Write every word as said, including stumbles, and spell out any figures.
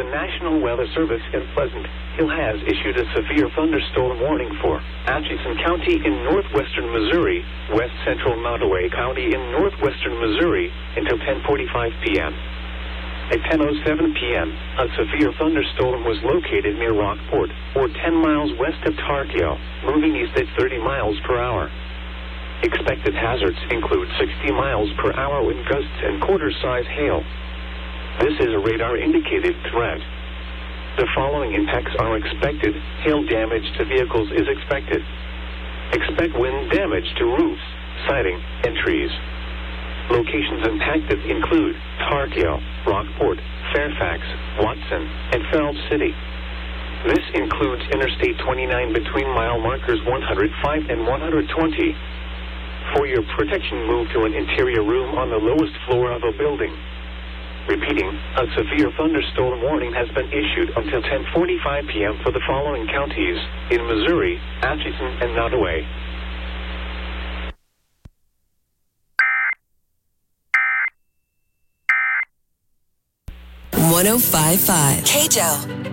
The National Weather Service in Pleasant Hill has issued a severe thunderstorm warning for Atchison County in northwestern Missouri, west central Nottoway County in northwestern Missouri until ten forty-five p.m. At ten oh seven p.m., a severe thunderstorm was located near Rockport, or ten miles west of Tarkio, moving east at thirty miles per hour. Expected hazards include sixty miles per hour wind gusts and quarter-size hail. This is a radar-indicated threat. The following impacts are expected. Hail damage to vehicles is expected. Expect wind damage to roofs, siding, and trees. Locations impacted include Tarkio, Rockport, Fairfax, Watson, and Falls City. This includes Interstate twenty-nine between mile markers one hundred five and one hundred twenty. For your protection, move to an interior room on the lowest floor of a building. Repeating, a severe thunderstorm warning has been issued until ten forty-five p.m. for the following counties in Missouri, Atchison, and Nottoway. one oh five point five K J O.